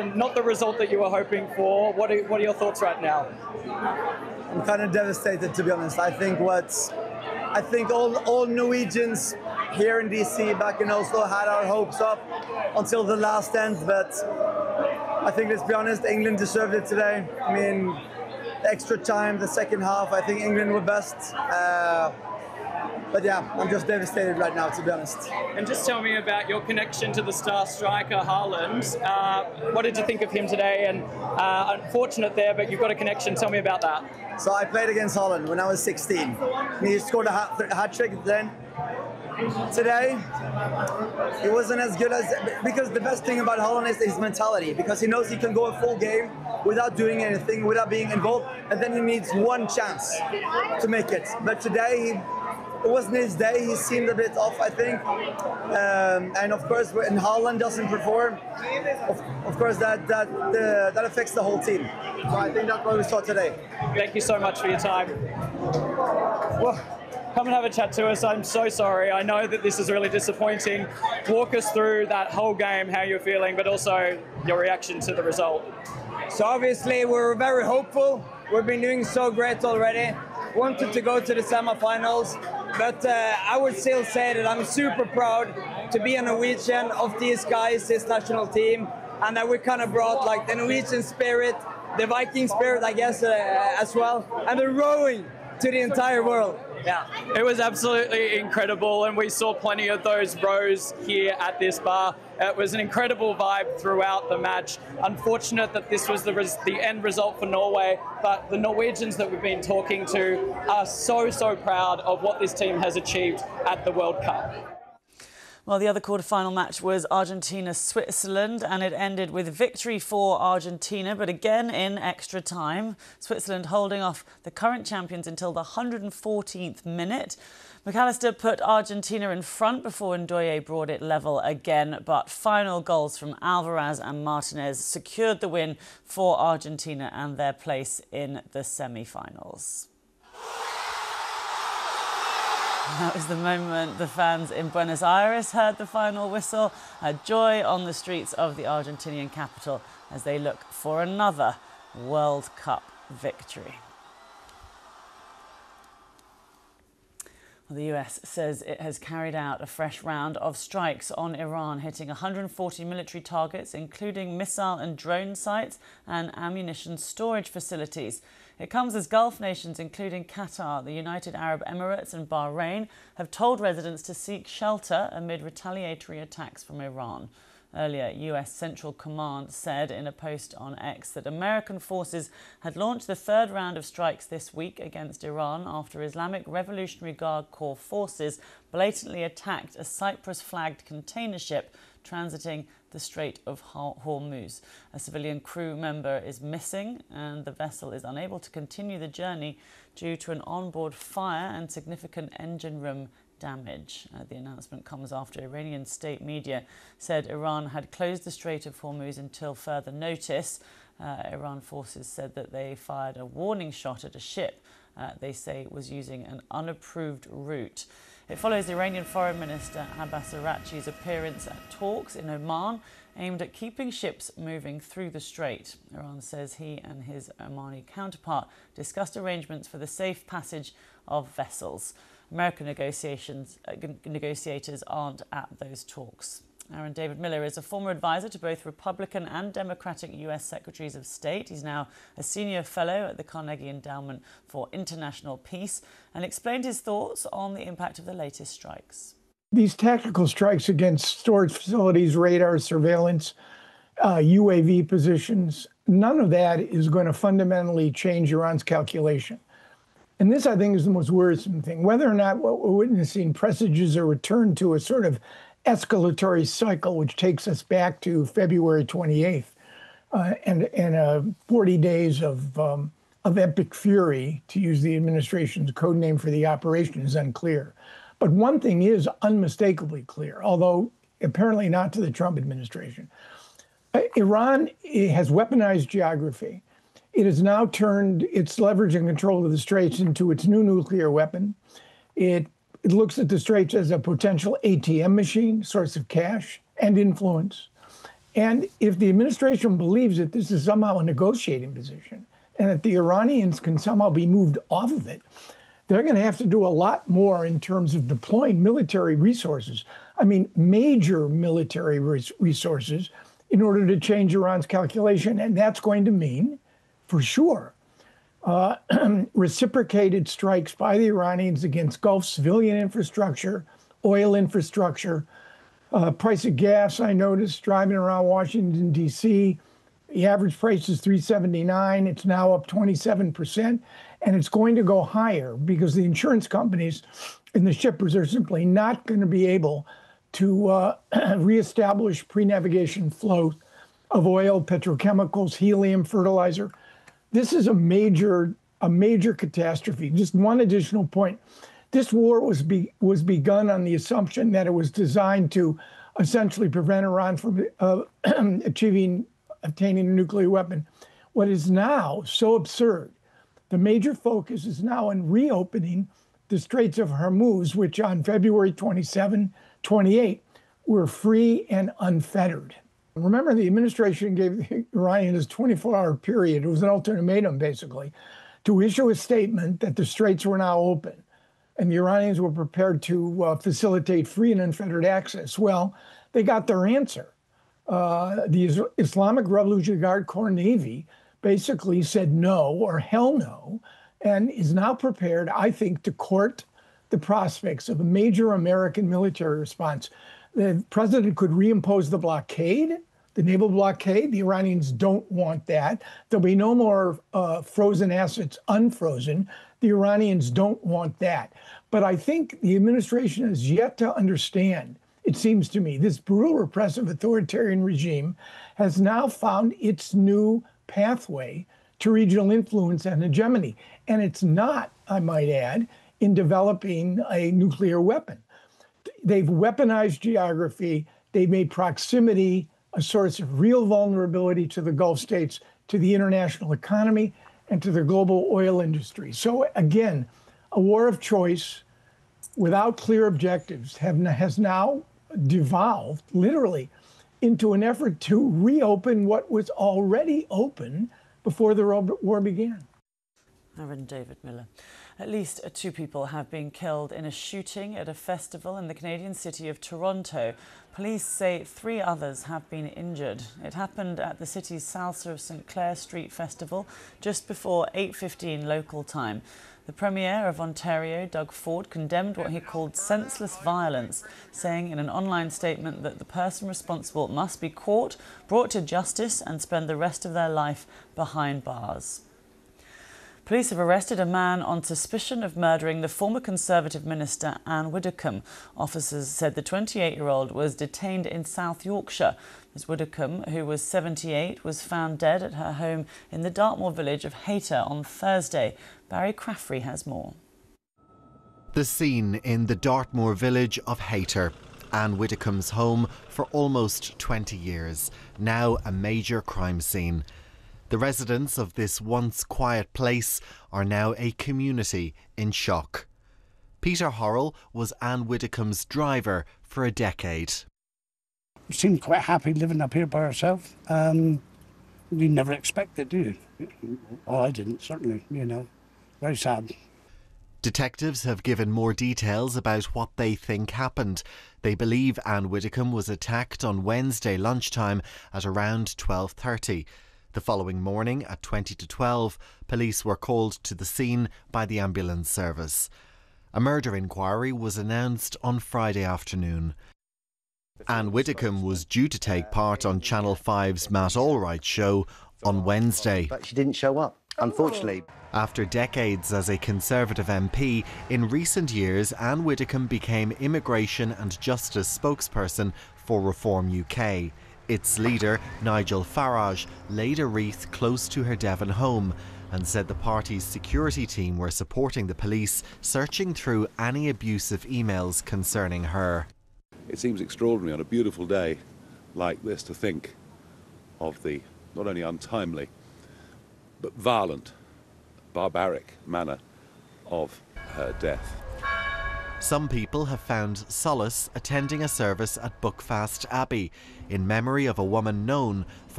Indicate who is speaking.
Speaker 1: not the result that you were hoping for. What are your thoughts right now?
Speaker 2: I'm kind of devastated, to be honest. I think all Norwegians here in DC, back in Oslo, had our hopes up until the last end, but I think, let's be honest, England deserved it today. I mean, the extra time, the second half, I think England were best. But yeah, I'm just devastated right now, to be honest.
Speaker 1: And just tell me about your connection to the star striker, Haaland. What did you think of him today? And unfortunate there, but you've got a connection. Tell me about that.
Speaker 2: So I played against Haaland when I was 16. He scored a hat trick then. Today, he wasn't as good as, because the best thing about Haaland is his mentality, because he knows he can go a full game without doing anything, without being involved, and then he needs one chance to make it. But today, it wasn't his day. He seemed a bit off, I think. And of course, when Haaland doesn't perform, of course that affects the whole team. So I think that's what we saw today.
Speaker 1: Thank you so much for your time. Well, come and have a chat to us. I'm so sorry. I know that this is really disappointing. Walk us through that whole game, how you're feeling, but also your reaction to the result.
Speaker 3: So obviously we're very hopeful. We've been doing so great already. Wanted to go to the semifinals, but I would still say that I'm super proud to be a Norwegian of these guys, this national team, and that we kind of brought like the Norwegian spirit, the Viking spirit, I guess, as well, and the rowing to the entire world. Yeah,
Speaker 1: it was absolutely incredible, and we saw plenty of those rows here at this bar. It was an incredible vibe throughout the match. Unfortunate that this was the end result for Norway, but the Norwegians that we've been talking to are so proud of what this team has achieved at the World Cup.
Speaker 4: Well, the other quarter-final match was Argentina-Switzerland, and it ended with victory for Argentina, but again in extra time. Switzerland holding off the current champions until the 114th minute. McAllister put Argentina in front before Ndoye brought it level again, but final goals from Alvarez and Martinez secured the win for Argentina and their place in the semi-finals. That was the moment the fans in Buenos Aires heard the final whistle. A joy on the streets of the Argentinian capital as they look for another World Cup victory. Well, the US says it has carried out a fresh round of strikes on Iran, hitting 140 military targets, including missile and drone sites and ammunition storage facilities. It comes as Gulf nations, including Qatar, the United Arab Emirates and Bahrain, have told residents to seek shelter amid retaliatory attacks from Iran. Earlier, US Central Command said in a post on X that American forces had launched the third round of strikes this week against Iran after Islamic Revolutionary Guard Corps forces blatantly attacked a Cyprus-flagged container ship transiting the Strait of Hormuz. A civilian crew member is missing and the vessel is unable to continue the journey due to an onboard fire and significant engine room damage. The announcement comes after Iranian state media said Iran had closed the Strait of Hormuz until further notice. Iran forces said that they fired a warning shot at a ship they say was using an unapproved route. It follows Iranian Foreign Minister Abbas Araghchi's appearance at talks in Oman aimed at keeping ships moving through the strait. Iran says he and his Omani counterpart discussed arrangements for the safe passage of vessels. American negotiators aren't at those talks. Aaron David Miller is a former advisor to both Republican and Democratic US Secretaries of State. He's now a senior fellow at the Carnegie Endowment for International Peace and explained his thoughts on the impact of the latest strikes.
Speaker 5: These tactical strikes against storage facilities, radar surveillance, UAV positions, none of that is going to fundamentally change Iran's calculation. And this, I think, is the most worrisome thing. Whether or not what we're witnessing presages a return to a sort of escalatory cycle, which takes us back to February 28th, and 40 days of epic fury, to use the administration's code name for the operation, is unclear. But one thing is unmistakably clear, although apparently not to the Trump administration. Iran has weaponized geography. It has now turned its leverage and control of the Straits into its new nuclear weapon. It looks at the Straits as a potential ATM machine, source of cash and influence. And if the administration believes that this is somehow a negotiating position and that the Iranians can somehow be moved off of it, they're going to have to do a lot more in terms of deploying military resources. I mean, major military resources in order to change Iran's calculation. And that's going to mean, for sure, reciprocated strikes by the Iranians against Gulf civilian infrastructure, oil infrastructure, price of gas. I noticed driving around Washington, D.C., the average price is $3.79. It's now up 27%, and it's going to go higher because the insurance companies and the shippers are simply not going to be able to reestablish pre-navigation flow of oil, petrochemicals, helium, fertilizer. This is a major catastrophe. Just one additional point. This war was begun on the assumption that it was designed to essentially prevent Iran from obtaining a nuclear weapon. What is now so absurd, the major focus is now on reopening the Straits of Hormuz, which on February 27, 28, were free and unfettered. Remember, the administration gave the Iranians a 24-hour period. It was an ultimatum, basically, to issue a statement that the straits were now open and the Iranians were prepared to facilitate free and unfettered access. Well, they got their answer. The Islamic Revolutionary Guard Corps Navy basically said no or hell no, and is now prepared, I think, to court the prospects of a major American military response. The president could reimpose the blockade, the naval blockade. The Iranians don't want that. There'll be no more frozen assets unfrozen. The Iranians don't want that. But I think the administration has yet to understand, it seems to me, this brutal, repressive, authoritarian regime has now found its new pathway to regional influence and hegemony. And it's not, I might add, in developing a nuclear weapon. They've weaponized geography. They've made proximity a source of real vulnerability to the Gulf states, to the international economy, and to the global oil industry. So again, a war of choice without clear objectives has now devolved, literally, into an effort to reopen what was already open before the war began.
Speaker 4: Reverend David Miller. At least 2 people have been killed in a shooting at a festival in the Canadian city of Toronto. Police say 3 others have been injured. It happened at the city's Salsa of St. Clair Street Festival just before 8:15 local time. The Premier of Ontario, Doug Ford, condemned what he called senseless violence, saying in an online statement that the person responsible must be caught, brought to justice and spend the rest of their life behind bars. Police have arrested a man on suspicion of murdering the former Conservative minister Anne Widdecombe. Officers said the 28-year-old was detained in South Yorkshire. Ms Widdecombe, who was 78, was found dead at her home in the Dartmoor village of Hayter on Thursday. Barry Craffrey has more.
Speaker 6: The scene in the Dartmoor village of Hayter, Anne Widdecombe's home for almost 20 years, now a major crime scene. The residents of this once quiet place are now a community in shock. Peter Horrell was Anne Widdecombe's driver for a decade.
Speaker 7: She seemed quite happy living up here by herself. You never expect it, do you? Oh, I didn't, certainly, you know. Very sad.
Speaker 6: Detectives have given more details about what they think happened. They believe Anne Widdecombe was attacked on Wednesday lunchtime at around 12:30. The following morning at 20 to 12, police were called to the scene by the ambulance service. A murder inquiry was announced on Friday afternoon. Anne Widdecombe was due to take part on Channel 5's Matt Allwright show on Wednesday.
Speaker 8: But she didn't show up, unfortunately.
Speaker 6: After decades as a Conservative MP, in recent years Anne Widdecombe became Immigration and Justice spokesperson for Reform UK. Its leader, Nigel Farage, laid a wreath close to her Devon home and said the party's security team were supporting the police, searching through any abusive emails concerning her.
Speaker 9: It seems extraordinary on a beautiful day like this to think of the not only untimely but violent, barbaric manner of her death.
Speaker 6: Some people have found solace attending a service at Buckfast Abbey in memory of a woman known for